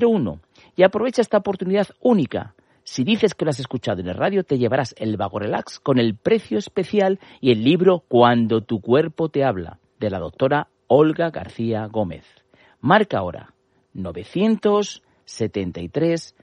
1. Y aprovecha esta oportunidad única. Si dices que lo has escuchado en el radio, te llevarás el Vagorelax con el precio especial y el libro Cuando tu cuerpo te habla, de la doctora Olga García Gómez. Marca ahora 973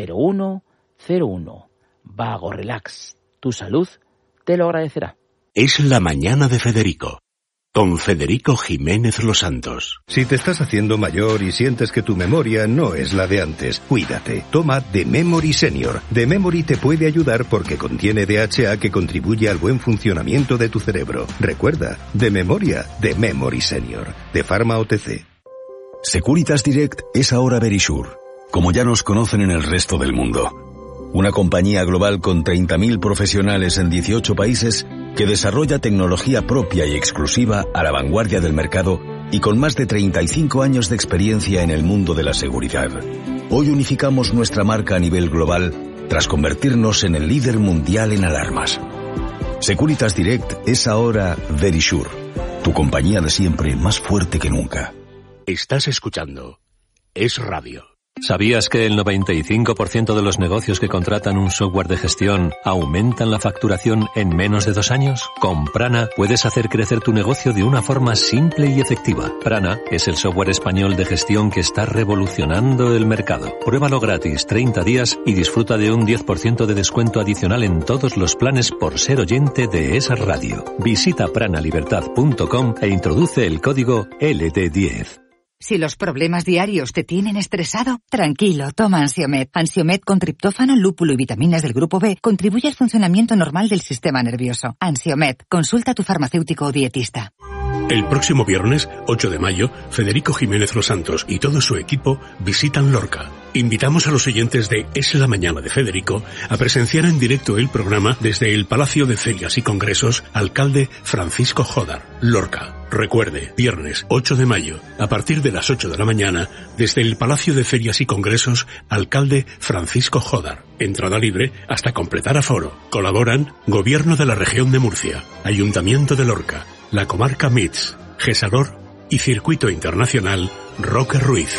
0101. Vagorelax. Tu salud te lo agradecerá. Es la mañana de Federico, con Federico Jiménez Los Santos. Si te estás haciendo mayor y sientes que tu memoria no es la de antes, cuídate. Toma The Memory Senior. The Memory te puede ayudar porque contiene DHA que contribuye al buen funcionamiento de tu cerebro. Recuerda, de memoria, The Memory Senior. De Pharma OTC. Securitas Direct es ahora Verisure, como ya nos conocen en el resto del mundo. Una compañía global con 30.000 profesionales en 18 países que desarrolla tecnología propia y exclusiva a la vanguardia del mercado y con más de 35 años de experiencia en el mundo de la seguridad. Hoy unificamos nuestra marca a nivel global tras convertirnos en el líder mundial en alarmas. Securitas Direct es ahora Verisure, tu compañía de siempre más fuerte que nunca. Estás escuchando Es Radio. ¿Sabías que el 95% de los negocios que contratan un software de gestión aumentan la facturación en menos de 2 años? Con Prana puedes hacer crecer tu negocio de una forma simple y efectiva. Prana es el software español de gestión que está revolucionando el mercado. Pruébalo gratis 30 días y disfruta de un 10% de descuento adicional en todos los planes por ser oyente de Es Radio. Visita pranalibertad.com e introduce el código LT10. Si los problemas diarios te tienen estresado, tranquilo, toma Ansiomed. Ansiomed con triptófano, lúpulo y vitaminas del grupo B contribuye al funcionamiento normal del sistema nervioso. Ansiomed, consulta a tu farmacéutico o dietista. El próximo viernes, 8 de mayo, Federico Jiménez Los Santos y todo su equipo visitan Lorca. Invitamos a los oyentes de Es la Mañana de Federico a presenciar en directo el programa desde el Palacio de Ferias y Congresos Alcalde Francisco Jodar, Lorca. Recuerde, viernes 8 de mayo, a partir de las 8 de la mañana, desde el Palacio de Ferias y Congresos Alcalde Francisco Jodar. Entrada libre hasta completar aforo. Colaboran Gobierno de la Región de Murcia, Ayuntamiento de Lorca, la Comarca MITS, Gesalor y Circuito Internacional Roque Ruiz.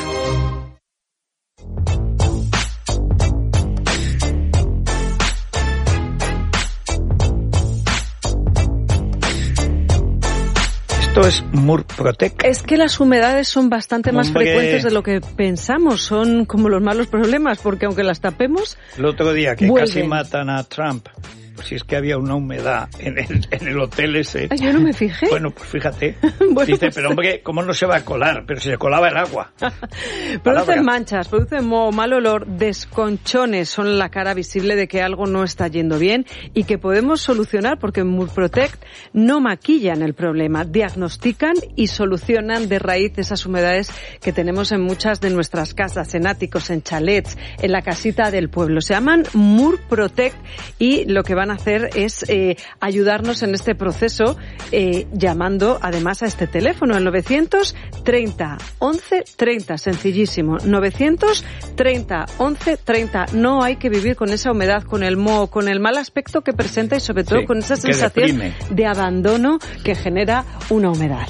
Esto es Murprotec. Es que las humedades son bastante más frecuentes de lo que pensamos. Son como los malos problemas, porque aunque las tapemos, el otro día que vuelven. Casi matan a Trump. Pues si es que había una humedad en el hotel ese. Ay, yo no me fijé. Bueno, pues fíjate. Bueno, dice, pues... pero hombre, ¿cómo no se va a colar? Pero si se colaba el agua. Producen manchas, producen moho, mal olor, desconchones. Son la cara visible de que algo no está yendo bien y que podemos solucionar porque Murprotect no maquillan el problema. Diagnostican y solucionan de raíz esas humedades que tenemos en muchas de nuestras casas, en áticos, en chalets, en la casita del pueblo. Se llaman Murprotect y lo que van a hacer es ayudarnos en este proceso llamando además a este teléfono, el 930 11 30, sencillísimo, 930 11 30. No hay que vivir con esa humedad, con el moho, con el mal aspecto que presenta y sobre todo con esa sensación de abandono que genera una humedad.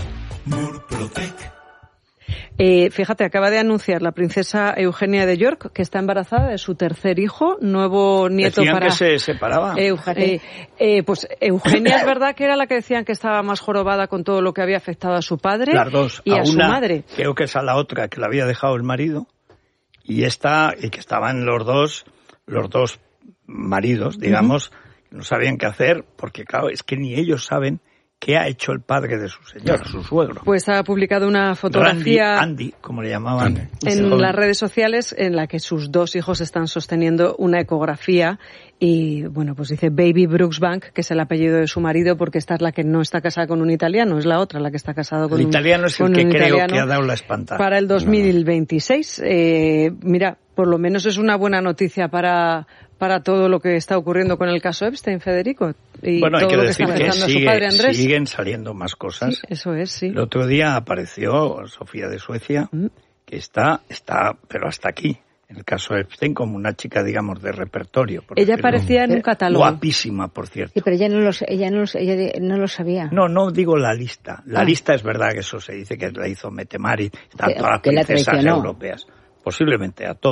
Fíjate, acaba de anunciar la princesa Eugenia de York que está embarazada de su tercer hijo, nuevo nieto. Decían para... que se separaba. Pues Eugenia es verdad que era la que decían que estaba más jorobada con todo lo que había afectado a su padre y a su madre. Creo que es a la otra que la había dejado el marido y que estaban los dos maridos, digamos, que no sabían qué hacer porque claro, es que ni ellos saben ¿qué ha hecho el padre de su señor, su suegro? Pues ha publicado una fotografía Andy, como le llamaban en las redes sociales en la que sus dos hijos están sosteniendo una ecografía y, bueno, pues dice Baby Brooksbank, que es el apellido de su marido, porque esta es la que no está casada con un italiano, es la otra la que está casada con un italiano. El italiano es el que creo que ha dado la espantada. Para el 2026. Mira, por lo menos es una buena noticia para todo lo que está ocurriendo con el caso Epstein, Federico. Y bueno, todo hay que lo que decir está que pasando a su padre Andrés. siguen saliendo más cosas. Sí, eso es, sí. El otro día apareció Sofía de Suecia, que está, pero hasta aquí. En el caso de Epstein, como una chica, digamos, de repertorio. Ella aparecía en un catálogo. Guapísima, por cierto. Sí, pero ella no lo sabía. No digo la lista. La lista es verdad que eso se dice que la hizo Metemari, están todas las princesas europeas. posiblemente a todos.